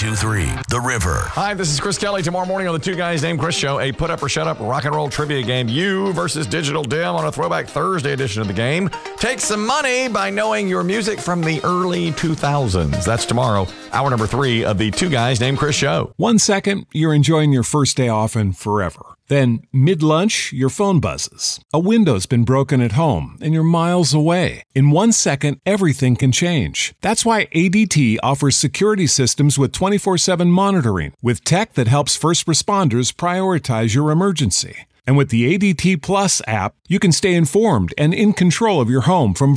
92.3 The River. Hi, this is Chris Kelly. Tomorrow morning on the Two Guys Named Chris Show, a put up or shut up rock and roll trivia game. You versus Digital Dim on a Throwback Thursday edition of the game. Take some money by knowing your music from the early 2000s. That's tomorrow, hour number 3 of the Two Guys Named Chris Show. 1 second, you're enjoying your first day off and forever. Then, mid-lunch, your phone buzzes. A window's been broken at home, and you're miles away. In 1 second, everything can change. That's why ADT offers security systems with 24/7 monitoring, with tech that helps first responders prioritize your emergency. And with the ADT Plus app, you can stay informed and in control of your home from